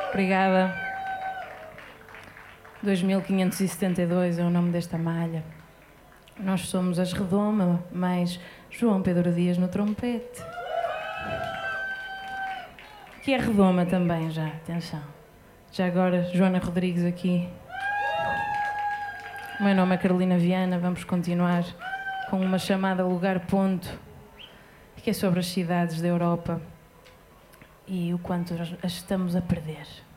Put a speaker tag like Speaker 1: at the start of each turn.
Speaker 1: Obrigada. 2572 é o nome desta malha. Nós somos as Redoma, mais João Pedro Dias no trompete. Que é Redoma também já, atenção. Já agora, Joana Rodrigues aqui. O meu nome é Carolina Viana, vamos continuar com uma chamada Lugar Ponto, que é sobre as cidades da Europa e o quanto as estamos a perder.